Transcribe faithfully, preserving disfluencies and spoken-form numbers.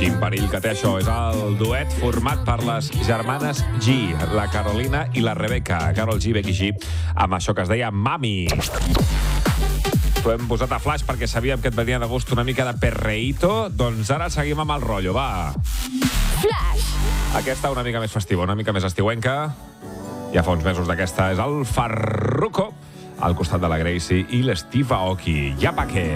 Quin perill que té això. És el duet format per les germanes G, la Carolina i la Rebecca. Carol G, Becky G, amb això que es deia Mami. T'ho hem posat a flash perquè sabíem que et venia de gust una mica de perreíto. Doncs ara seguim amb el rotllo, va. Flash. Aquesta una mica més festiva, una mica més estiuenca. Ja fa uns mesos d'aquesta. És el Farruko, al costat de la Gracie i l'Steve Aoki. Ja pa què?